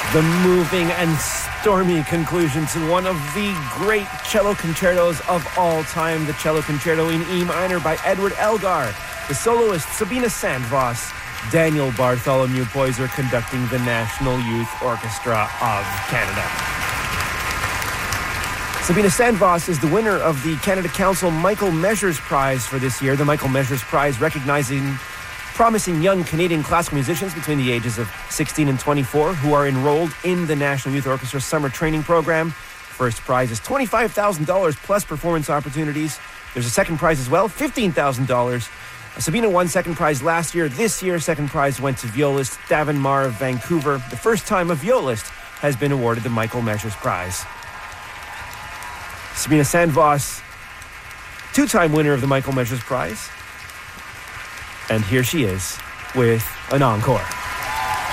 The moving and stormy conclusion to one of the great cello concertos of all time, the Cello Concerto in E minor by Edward Elgar, the soloist Sabina Sandvoss, Daniel Bartholomew Poyser conducting the National Youth Orchestra of Canada. Sabina Sandvoss is the winner of the Canada Council Michael Measures Prize for this year. The Michael Measures Prize recognizing promising young Canadian classical musicians between the ages of 16 and 24 who are enrolled in the National Youth Orchestra Summer Training Program. First prize is $25,000 plus performance opportunities. There's a second prize as well, $15,000. Sabina won second prize last year. This year, second prize went to violist Davin Marr of Vancouver. The first time a violist has been awarded the Michael Measures Prize. Sabina Sandvoss, two-time winner of the Michael Measures Prize. And here she is with an encore.